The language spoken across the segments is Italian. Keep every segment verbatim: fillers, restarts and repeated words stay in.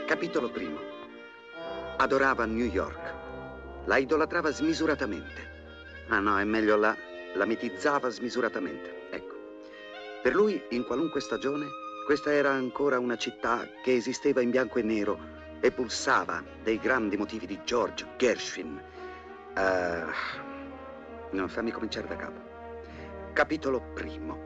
Capitolo primo. Adorava New York. La idolatrava smisuratamente. Ah no, è meglio la... la mitizzava smisuratamente. Ecco. Per lui, in qualunque stagione, questa era ancora una città che esisteva in bianco e nero e pulsava dei grandi motivi di George Gershwin. Uh, no, fammi cominciare da capo. Capitolo primo.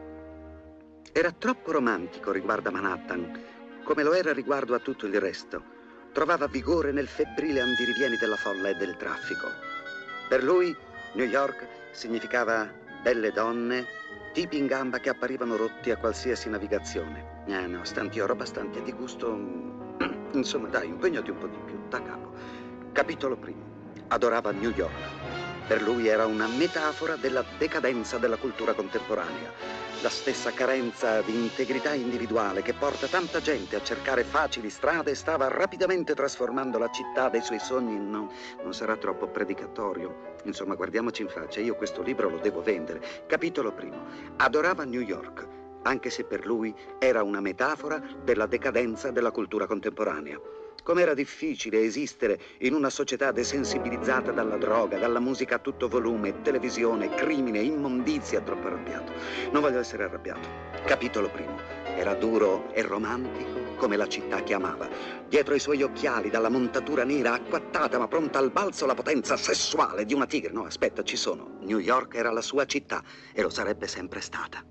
Era troppo romantico riguardo a Manhattan, come lo era riguardo a tutto il resto. Trovava vigore nel febbrile andirivieni della folla e del traffico. Per lui, New York significava belle donne, tipi in gamba che apparivano rotti a qualsiasi navigazione. Eh no, stanti oro bastanti a di gusto. Insomma, dai, impegnati un po' di più, da capo. Capitolo primo. Adorava New York. Per lui era una metafora della decadenza della cultura contemporanea. La stessa carenza di integrità individuale che porta tanta gente a cercare facili strade stava rapidamente trasformando la città dei suoi sogni in... No, non sarà troppo predicatorio. Insomma, guardiamoci in faccia, io questo libro lo devo vendere. Capitolo primo. Adorava New York, anche se per lui era una metafora della decadenza della cultura contemporanea. Com'era difficile esistere in una società desensibilizzata dalla droga, dalla musica a tutto volume, televisione, crimine, immondizia. Troppo arrabbiato. Non voglio essere arrabbiato. Capitolo primo. Era duro e romantico come la città che amava. Dietro i suoi occhiali, dalla montatura nera, acquattata ma pronta al balzo, la potenza sessuale di una tigre. No, aspetta, ci sono. New York era la sua città e lo sarebbe sempre stata.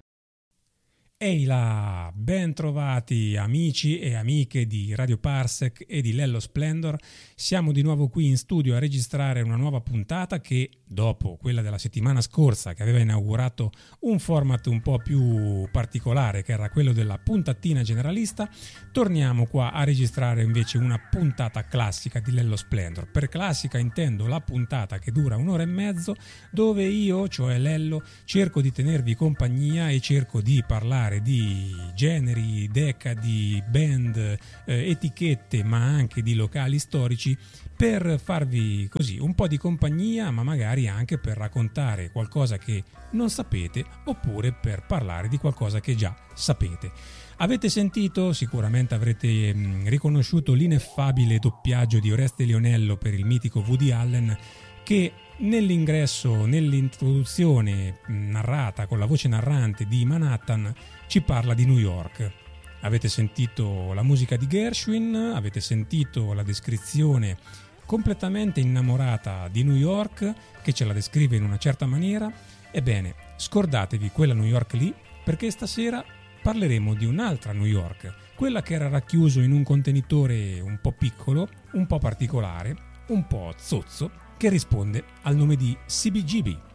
Ehi là, ben trovati amici e amiche di Radio Parsec e di Lello Splendor. Siamo di nuovo qui in studio a registrare una nuova puntata che, dopo quella della settimana scorsa che aveva inaugurato un format un po' più particolare, che era quello della puntatina generalista, torniamo qua a registrare invece una puntata classica di Lello Splendor. Per classica intendo la puntata che dura un'ora e mezzo, dove io, cioè Lello, cerco di tenervi compagnia e cerco di parlare di generi, decadi, band, eh, etichette, ma anche di locali storici, per farvi così un po' di compagnia, ma magari anche per raccontare qualcosa che non sapete, oppure per parlare di qualcosa che già sapete. Avete sentito, sicuramente avrete mh, riconosciuto l'ineffabile doppiaggio di Oreste Lionello per il mitico Woody Allen, che nell'ingresso, nell'introduzione narrata con la voce narrante di Manhattan ci parla di New York. Avete sentito la musica di Gershwin, avete sentito la descrizione completamente innamorata di New York, che ce la descrive in una certa maniera. Ebbene, scordatevi quella New York lì, perché stasera parleremo di un'altra New York, quella che era racchiuso in un contenitore un po' piccolo, un po' particolare, un po' zozzo, che risponde al nome di C B G B.